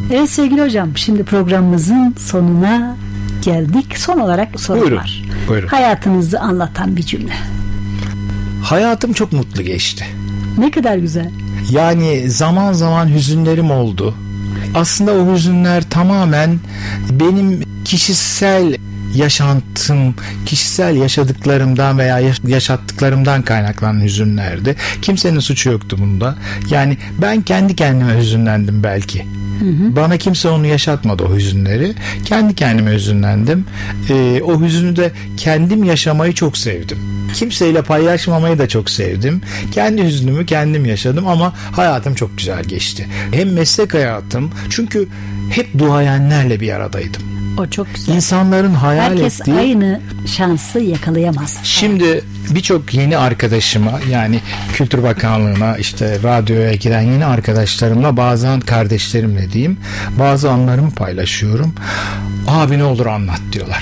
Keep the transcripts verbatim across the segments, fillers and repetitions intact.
Evet sevgili hocam, şimdi programımızın sonuna geldik. Son olarak soru buyurun, var. Buyurun. Hayatınızı anlatan bir cümle. Hayatım çok mutlu geçti. Ne kadar güzel. Yani zaman zaman hüzünlerim oldu. Aslında o hüzünler tamamen benim kişisel yaşantım, kişisel yaşadıklarımdan veya yaşattıklarımdan kaynaklanan hüzünlerdi. Kimsenin suçu yoktu bunda. Yani ben kendi kendime hüzünlendim belki. Hı hı. Bana kimse onu yaşatmadı, o hüzünleri. Kendi kendime hüzünlendim. Ee, o hüzünü de kendim yaşamayı çok sevdim. Kimseyle paylaşmamayı da çok sevdim. Kendi hüznümü kendim yaşadım ama hayatım çok güzel geçti. Hem meslek hayatım, çünkü hep duayenlerle bir aradaydım. O çok güzel. İnsanların hayal Herkes ettiği... aynı şansı yakalayamaz. Şimdi birçok yeni arkadaşıma, yani Kültür Bakanlığı'na, işte radyoya giren yeni arkadaşlarımla, bazen kardeşlerimle diyeyim, bazı anlarımı paylaşıyorum. Abi ne olur anlat diyorlar.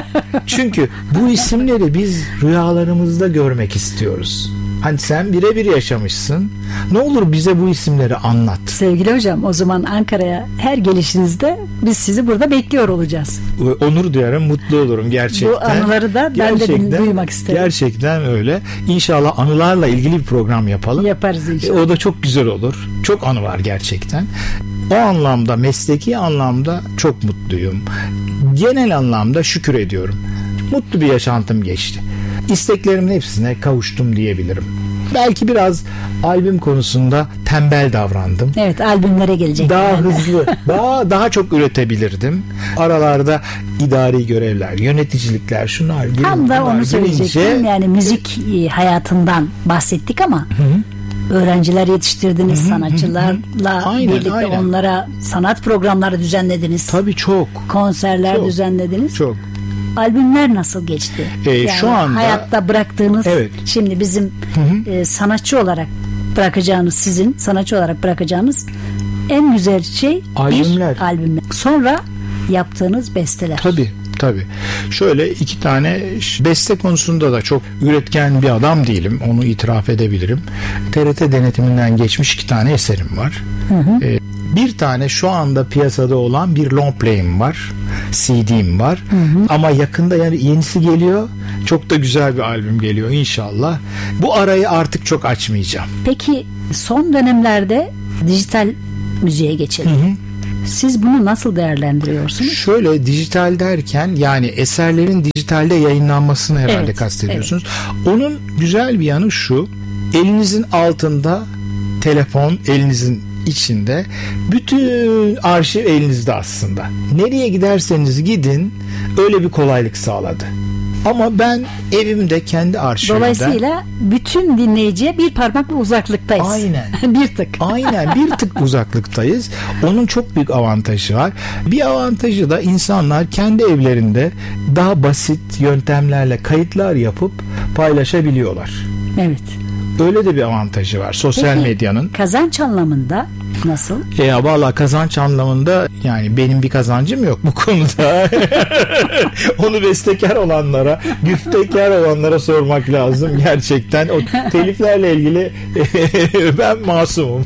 Çünkü bu isimleri biz rüyalarımızda görmek istiyoruz. Hani sen birebir yaşamışsın. Ne olur bize bu isimleri anlat. Sevgili hocam, o zaman Ankara'ya her gelişinizde biz sizi burada bekliyor olacağız. Onur duyarım, mutlu olurum gerçekten. Bu anıları da ben de duymak isterim. Gerçekten öyle. İnşallah anılarla ilgili bir program yapalım. Yaparız inşallah. E, o da çok güzel olur. Çok anı var gerçekten. O anlamda, mesleki anlamda çok mutluyum. Genel anlamda şükür ediyorum. Mutlu bir yaşantım geçti. İsteklerimin hepsine kavuştum diyebilirim. Belki biraz albüm konusunda tembel davrandım. Evet, albümlere gelecek. Daha yani. hızlı, daha daha çok üretebilirdim. Aralarda idari görevler, yöneticilikler, şunlar. Tam da onu söyleyecektim. Gelince... Yani müzik hayatından bahsettik ama Hı-hı. öğrenciler yetiştirdiniz, Hı-hı. sanatçılarla aynen, birlikte aynen. onlara sanat programları düzenlediniz. Tabii çok. Konserler çok, düzenlediniz. Çok. Albümler nasıl geçti? Ee, yani şu anda hayatta bıraktığınız, evet. şimdi bizim e, sanatçı olarak bırakacağınız, sizin sanatçı olarak bırakacağınız en güzel şey albümler. bir albümler. Sonra yaptığınız besteler. Tabii. Tabii. Şöyle iki tane, beste konusunda da çok üretken bir adam değilim. Onu itiraf edebilirim. T R T denetiminden geçmiş iki tane eserim var. Hı hı. Ee, bir tane şu anda piyasada olan bir long play'im var. C D'm var. Hı hı. Ama yakında, yani yenisi geliyor. Çok da güzel bir albüm geliyor inşallah. Bu arayı artık çok açmayacağım. Peki son dönemlerde dijital müziğe geçelim. Hı hı. Siz bunu nasıl değerlendiriyorsunuz? Şöyle, dijital derken yani eserlerin dijitalde yayınlanmasını herhalde evet, kastediyorsunuz. Evet. Onun güzel bir yanı şu: elinizin altında telefon, elinizin içinde, bütün arşiv elinizde aslında. Nereye giderseniz gidin, öyle bir kolaylık sağladı. Ama ben evimde kendi arşivimden... Dolayısıyla bütün dinleyiciye bir parmakla uzaklıktayız. Aynen. bir tık. Aynen, bir tık uzaklıktayız. Onun çok büyük avantajı var. Bir avantajı da insanlar kendi evlerinde daha basit yöntemlerle kayıtlar yapıp paylaşabiliyorlar. Evet. Öyle de bir avantajı var sosyal Peki, medyanın. Kazanç anlamında nasıl? Ya vallahi kazanç anlamında yani benim bir kazancım yok bu konuda. Onu bestekar olanlara, güftekar olanlara sormak lazım gerçekten. O teliflerle ilgili ben masumum.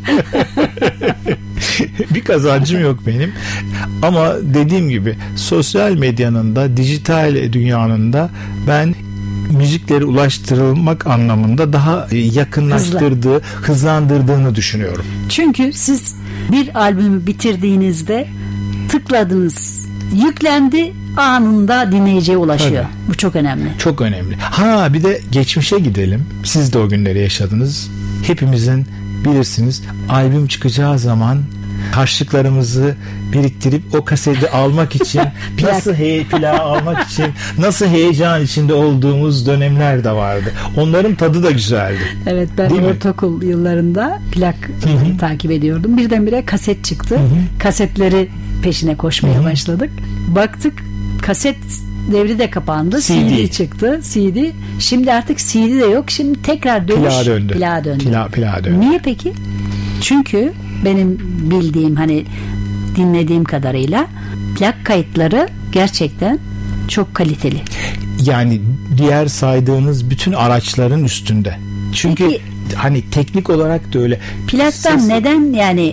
Bir kazancım yok benim. Ama dediğim gibi sosyal medyanın da, dijital dünyanın da ben müzikleri ulaştırılmak anlamında daha yakınlaştırdığı, Hızlı. hızlandırdığını düşünüyorum. Çünkü siz bir albümü bitirdiğinizde tıkladınız, yüklendi, anında dinleyiciye ulaşıyor. Tabii. Bu çok önemli. Çok önemli. Ha bir de geçmişe gidelim. Siz de o günleri yaşadınız. Hepimizin bilirsiniz, albüm çıkacağı zaman harçlıklarımızı biriktirip o kaseti almak için nasıl he, plağı almak için nasıl heyecan içinde olduğumuz dönemler de vardı. Onların tadı da güzeldi. Evet, ben Değil ortaokul mi? yıllarında plak Hı-hı. takip ediyordum. Birdenbire kaset çıktı. Hı-hı. Kasetleri peşine koşmaya Hı-hı. başladık. Baktık kaset devri de kapandı. C D, C D çıktı. C D. Şimdi artık C D de yok. Şimdi tekrar dönüş. Plağa döndü. Plağa döndü. Pla, plağa döndü. Niye peki? Çünkü benim bildiğim, hani dinlediğim kadarıyla plak kayıtları gerçekten çok kaliteli. Yani diğer saydığınız bütün araçların üstünde. Çünkü Peki, hani teknik olarak da öyle. Plaktan Ses... neden yani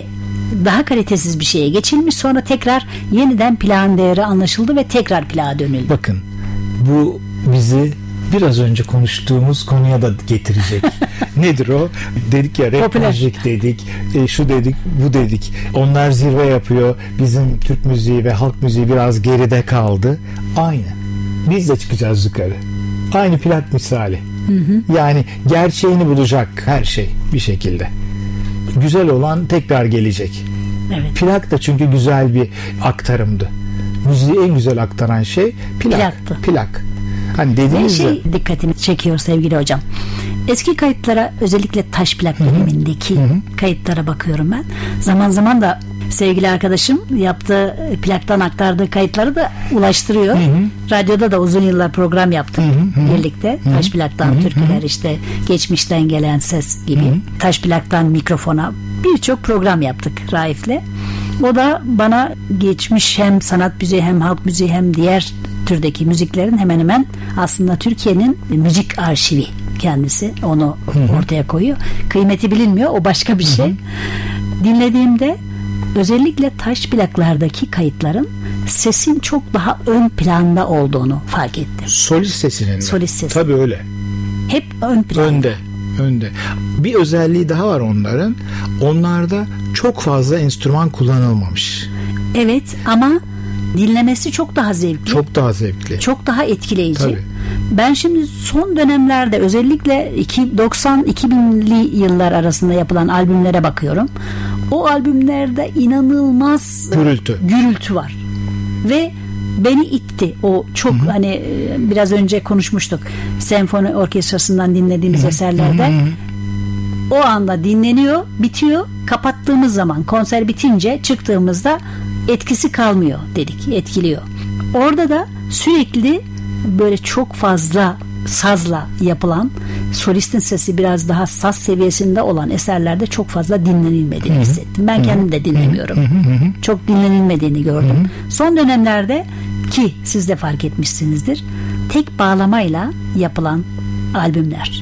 daha kalitesiz bir şeye geçilmiş, sonra tekrar yeniden plağın değeri anlaşıldı ve tekrar plağa dönüldü. Bakın, bu bizi biraz önce konuştuğumuz konuya da getirecek. Nedir o? Dedik ya, rap müzik dedik, e, şu dedik, bu dedik. Onlar zirve yapıyor. Bizim Türk müziği ve halk müziği biraz geride kaldı. Aynı. Biz de çıkacağız yukarı. Aynı plak misali. Hı hı. Yani gerçeğini bulacak her şey bir şekilde. Güzel olan tekrar gelecek. Evet. Plak da çünkü güzel bir aktarımdı. Müziği en güzel aktaran şey plak. Plaktı. Plak. Hani dediğiniz şey de... dikkatimi çekiyor sevgili hocam. Eski kayıtlara, özellikle taş plak dönemindeki hı hı. kayıtlara bakıyorum ben. Zaman zaman da sevgili arkadaşım yaptığı plaktan aktardığı kayıtları da ulaştırıyor. Hı hı. Radyoda da uzun yıllar program yaptık hı hı. birlikte. Hı hı. Taş plaktan hı hı. türküler, işte geçmişten gelen ses gibi. Hı hı. Taş plaktan mikrofona birçok program yaptık Raif'le. O da bana geçmiş hem sanat müziği hem halk müziği hem diğer türdeki müziklerin hemen hemen aslında Türkiye'nin müzik arşivi kendisi. Onu hı hı. ortaya koyuyor. Kıymeti bilinmiyor. O başka bir şey. Hı hı. Dinlediğimde özellikle taş plaklardaki kayıtların sesin çok daha ön planda olduğunu fark ettim. Solist sesinin mi? Solist sesi. Tabii öyle. Hep ön planda. Önde. Önde. Bir özelliği daha var onların. Onlarda çok fazla enstrüman kullanılmamış. Evet, ama dinlemesi çok daha zevkli. Çok daha zevkli. Çok daha etkileyici. Tabii. Ben şimdi son dönemlerde özellikle doksan iki binli yıllar arasında yapılan albümlere bakıyorum. O albümlerde inanılmaz gürültü. Gürültü var. Ve beni itti. O çok hı hı. hani biraz önce konuşmuştuk. Senfoni orkestrasından dinlediğimiz hı hı. eserlerde. Hı hı. O anda dinleniyor, bitiyor. Kapattığımız zaman, konser bitince çıktığımızda etkisi kalmıyor dedik. Etkiliyor. Orada da sürekli böyle çok fazla sazla yapılan, solistin sesi biraz daha saz seviyesinde olan eserlerde çok fazla dinlenilmediğini hissettim. Ben kendim de dinlemiyorum. Çok dinlenilmediğini gördüm. Son dönemlerde, ki siz de fark etmişsinizdir, tek bağlamayla yapılan albümler.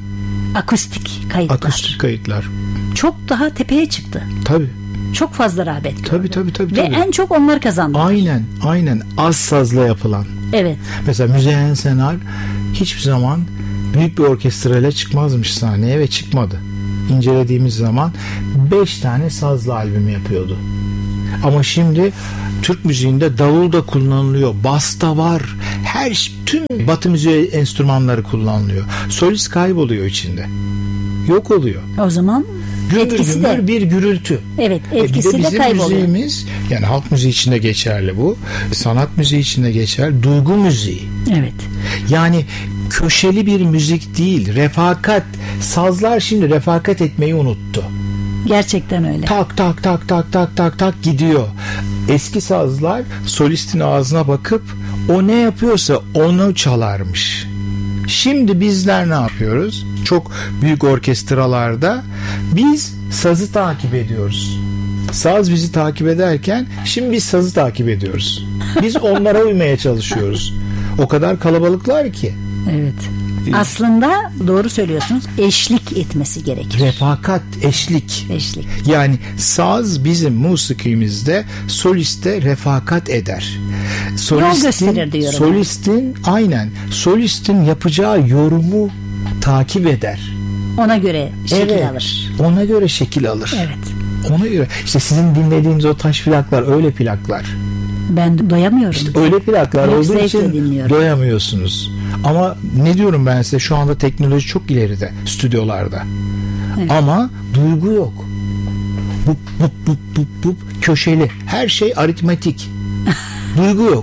Akustik kayıtlar. Akustik kayıtlar. Çok daha tepeye çıktı. Tabii. Çok fazla rağbet gördü. Tabii tabii tabii. Ve tabii. en çok onlar kazandı. Aynen, aynen. Az sazla yapılan. Evet. Mesela Müzeyyen Senar hiçbir zaman büyük bir orkestrayla çıkmazmış sahneye ve çıkmadı. İncelediğimiz zaman beş tane sazlı albüm yapıyordu. Ama şimdi Türk müziğinde davul da kullanılıyor, bas da var. Her tüm Batı müziği enstrümanları kullanılıyor. Solist kayboluyor içinde. Yok oluyor. O zaman gümbür etkisi gümbür de bir gürültü. Evet, etkisi e bir de, de kayboluyor. Bizim müziğimiz, yani halk müziği için de geçerli bu. Sanat müziği için de geçerli. Duygu müziği. Evet. Yani köşeli bir müzik değil. Refakat. Sazlar şimdi refakat etmeyi unuttu. Gerçekten öyle. Tak tak tak tak tak tak tak gidiyor. Eski sazlar solistin ağzına bakıp o ne yapıyorsa onu çalarmış. Şimdi bizler ne yapıyoruz? Çok büyük orkestralarda biz sazı takip ediyoruz. Saz bizi takip ederken şimdi biz sazı takip ediyoruz. Biz onlara uymaya çalışıyoruz. O kadar kalabalıklar ki. Evet. Aslında doğru söylüyorsunuz. Eşlik etmesi gerekir. Refakat, eşlik. Eşlik. Yani saz bizim musikimizde soliste refakat eder. Solistin, yol gösterir diyorum. Solistin aynen. Solistin yapacağı yorumu takip eder. Ona göre şekil evet, alır. Ona göre şekil alır. Evet. Ona göre. İşte sizin dinlediğiniz o taş plaklar öyle plaklar. Ben doyamıyorum. İşte öyle plaklar Büyük olduğu için dinliyorum. doyamıyorsunuz. Ama ne diyorum ben size, şu anda teknoloji çok ileride stüdyolarda. Evet. Ama duygu yok. Bup bup bup bup bup köşeli. Her şey aritmetik. Duygu yok.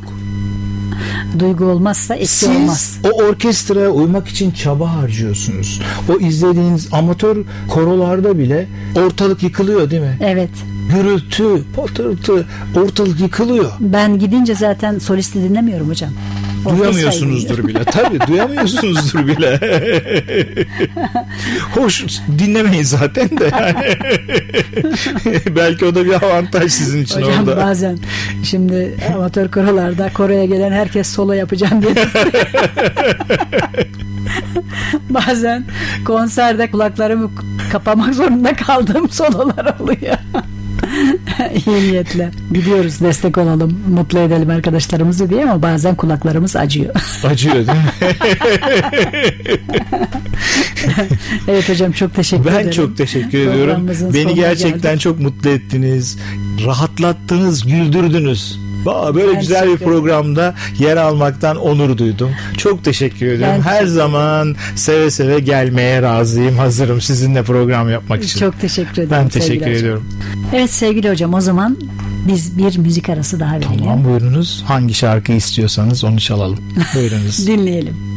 Duygu olmazsa etki Siz olmaz. Siz o orkestraya uymak için çaba harcıyorsunuz. O izlediğiniz amatör korolarda bile ortalık yıkılıyor değil mi? Evet. Gürültü, patırtı, ortalık yıkılıyor. Ben gidince zaten solisti dinlemiyorum hocam. Duyamıyorsunuzdur bile. Tabii duyamıyorsunuzdur bile. Hoş, dinlemeyin zaten de. Yani. Belki o da bir avantaj sizin için hocam, orada. Hocam bazen şimdi amatör korolarda koroya gelen herkes solo yapacağım diye. Bazen konserde kulaklarımı kapamak zorunda kaldığım sololar oluyor. İyi niyetle. Gidiyoruz, destek olalım, mutlu edelim arkadaşlarımızı diye ama bazen kulaklarımız acıyor. Acıyor değil mi? Evet hocam, çok teşekkür ben ederim. Ben çok teşekkür ediyorum. Beni gerçekten geldik. Çok mutlu ettiniz. Rahatlattınız, güldürdünüz. Böyle ben güzel bir programda yer almaktan onur duydum. Çok teşekkür ediyorum. Ben Her teşekkür zaman seve seve gelmeye razıyım, hazırım sizinle program yapmak için. Çok teşekkür ederim. Ben teşekkür ediyorum. Hocam. Evet sevgili hocam, o zaman biz bir müzik arası daha verelim. Tamam, buyurunuz. Hangi şarkıyı istiyorsanız onu çalalım. Buyurunuz. Dinleyelim.